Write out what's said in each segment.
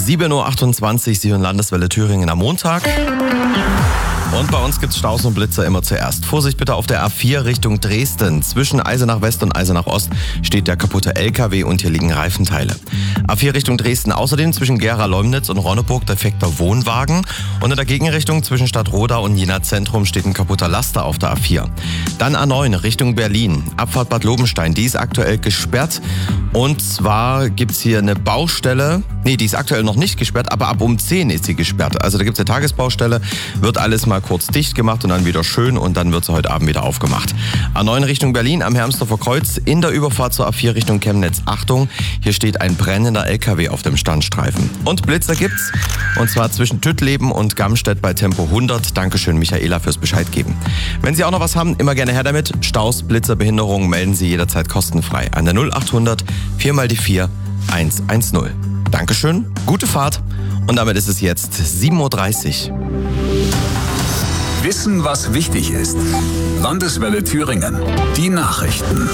7.28 Uhr, Sie hören Landeswelle Thüringen am Montag. Und bei uns gibt's Staus und Blitzer immer zuerst. Vorsicht bitte auf der A4 Richtung Dresden. Zwischen Eisenach West und Eisenach Ost steht der kaputte LKW und hier liegen Reifenteile. A4 Richtung Dresden außerdem zwischen Gera-Leumnitz und Ronneburg defekter Wohnwagen. Und in der Gegenrichtung zwischen Stadtroda und Jena Zentrum steht ein kaputter Laster auf der A4. Dann A9 Richtung Berlin. Abfahrt Bad Lobenstein, die ist aktuell gesperrt. Und zwar gibt's hier eine Baustelle. Die ist aktuell noch nicht gesperrt, aber ab um 10 ist sie gesperrt. Also da gibt's eine Tagesbaustelle, wird alles mal kurz dicht gemacht und dann wieder schön und dann wird sie heute Abend wieder aufgemacht. A9 Richtung Berlin am Hermsdorfer Kreuz in der Überfahrt zur A4 Richtung Chemnitz. Achtung, hier steht ein brennender LKW auf dem Standstreifen. Und Blitzer gibt's und zwar zwischen Tüttleben und Gamstedt bei Tempo 100. Dankeschön Michaela fürs Bescheid geben. Wenn Sie auch noch was haben, immer gerne her damit. Staus, Blitzer, Behinderungen melden Sie jederzeit kostenfrei an der 0800 4x4 110. Dankeschön, gute Fahrt und damit ist es jetzt 7.30 Uhr. Wissen, was wichtig ist. Landeswelle Thüringen. Die Nachrichten.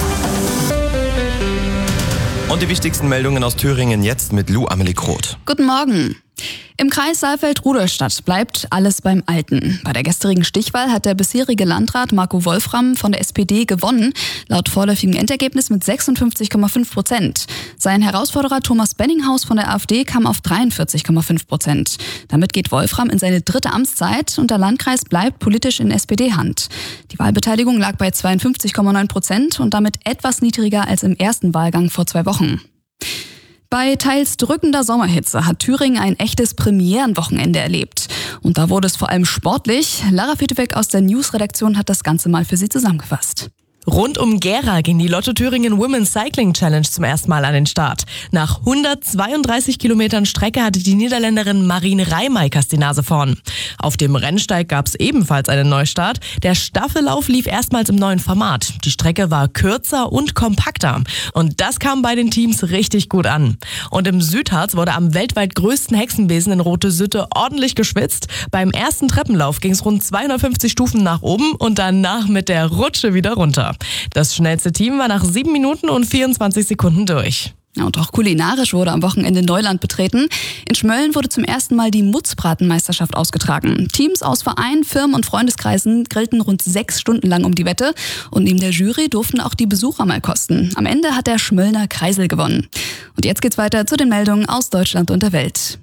Und die wichtigsten Meldungen aus Thüringen jetzt mit Lou Amelie Kroth. Guten Morgen. Im Kreis Saalfeld-Rudolstadt bleibt alles beim Alten. Bei der gestrigen Stichwahl hat der bisherige Landrat Marco Wolfram von der SPD gewonnen, laut vorläufigem Endergebnis mit 56,5%. Sein Herausforderer Thomas Benninghaus von der AfD kam auf 43,5%. Damit geht Wolfram in seine dritte Amtszeit und der Landkreis bleibt politisch in SPD-Hand. Die Wahlbeteiligung lag bei 52,9% und damit etwas niedriger als im ersten Wahlgang vor 2 Wochen. Bei teils drückender Sommerhitze hat Thüringen ein echtes Premierenwochenende erlebt. Und da wurde es vor allem sportlich. Lara Fiedebeck aus der News-Redaktion hat das Ganze mal für Sie zusammengefasst. Rund um Gera ging die Lotto Thüringen Women's Cycling Challenge zum ersten Mal an den Start. Nach 132 Kilometern Strecke hatte die Niederländerin Marine Rijmakers die Nase vorn. Auf dem Rennsteig gab es ebenfalls einen Neustart. Der Staffellauf lief erstmals im neuen Format. Die Strecke war kürzer und kompakter. Und das kam bei den Teams richtig gut an. Und im Südharz wurde am weltweit größten Hexenbesen in Rote Sütte ordentlich geschwitzt. Beim ersten Treppenlauf ging es rund 250 Stufen nach oben und danach mit der Rutsche wieder runter. Das schnellste Team war nach 7 Minuten und 24 Sekunden durch. Ja, und auch kulinarisch wurde am Wochenende Neuland betreten. In Schmölln wurde zum ersten Mal die Mutzbratenmeisterschaft ausgetragen. Teams aus Vereinen, Firmen und Freundeskreisen grillten rund 6 Stunden lang um die Wette. Und neben der Jury durften auch die Besucher mal kosten. Am Ende hat der Schmöllner Kreisel gewonnen. Und jetzt geht's weiter zu den Meldungen aus Deutschland und der Welt.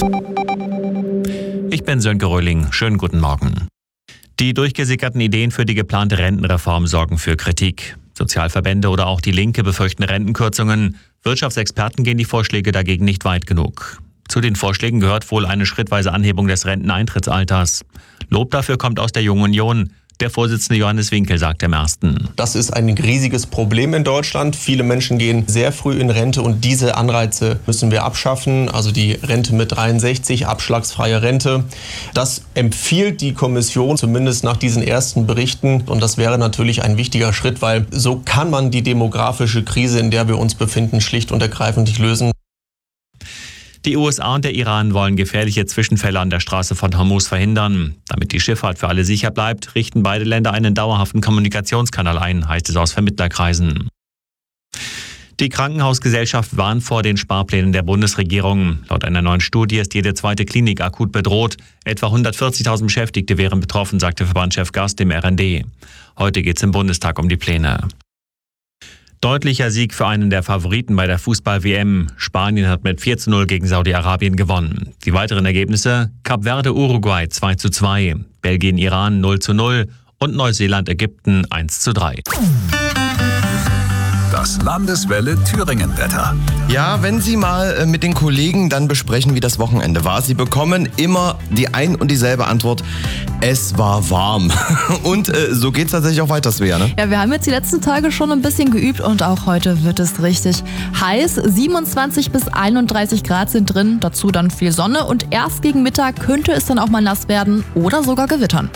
Ich bin Sönke Röhling. Schönen guten Morgen. Die durchgesickerten Ideen für die geplante Rentenreform sorgen für Kritik. Sozialverbände oder auch die Linke befürchten Rentenkürzungen. Wirtschaftsexperten gehen die Vorschläge dagegen nicht weit genug. Zu den Vorschlägen gehört wohl eine schrittweise Anhebung des Renteneintrittsalters. Lob dafür kommt aus der Jungen Union. Der Vorsitzende Johannes Winkel sagt im Ersten: Das ist ein riesiges Problem in Deutschland. Viele Menschen gehen sehr früh in Rente und diese Anreize müssen wir abschaffen. Also die Rente mit 63, abschlagsfreie Rente. Das empfiehlt die Kommission, zumindest nach diesen ersten Berichten. Und das wäre natürlich ein wichtiger Schritt, weil so kann man die demografische Krise, in der wir uns befinden, schlicht und ergreifend nicht lösen. Die USA und der Iran wollen gefährliche Zwischenfälle an der Straße von Hormuz verhindern. Damit die Schifffahrt für alle sicher bleibt, richten beide Länder einen dauerhaften Kommunikationskanal ein, heißt es aus Vermittlerkreisen. Die Krankenhausgesellschaft warnt vor den Sparplänen der Bundesregierung. Laut einer neuen Studie ist jede zweite Klinik akut bedroht. Etwa 140.000 Beschäftigte wären betroffen, sagte Verbandschef Gast im RND. Heute geht es im Bundestag um die Pläne. Deutlicher Sieg für einen der Favoriten bei der Fußball-WM. Spanien hat mit 4:0 gegen Saudi-Arabien gewonnen. Die weiteren Ergebnisse: Kap Verde Uruguay 2:2, Belgien Iran 0:0 und Neuseeland Ägypten 1:3. Das Landeswelle Thüringen-Wetter. Ja, wenn Sie mal mit den Kollegen dann besprechen, wie das Wochenende war. Sie bekommen immer die ein und dieselbe Antwort: Es war warm. Und so geht's tatsächlich auch weiter, Svea, ne? Ja, wir haben jetzt die letzten Tage schon ein bisschen geübt und auch heute wird es richtig heiß. 27 bis 31 Grad sind drin, dazu dann viel Sonne und erst gegen Mittag könnte es dann auch mal nass werden oder sogar gewittern.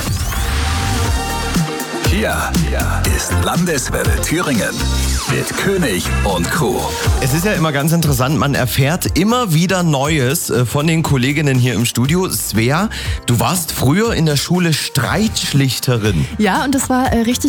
Hier ist Landeswelle Thüringen mit König und Crew. Es ist ja immer ganz interessant, man erfährt immer wieder Neues von den Kolleginnen hier im Studio. Svea, du warst früher in der Schule Streitschlichterin. Ja, und das war richtig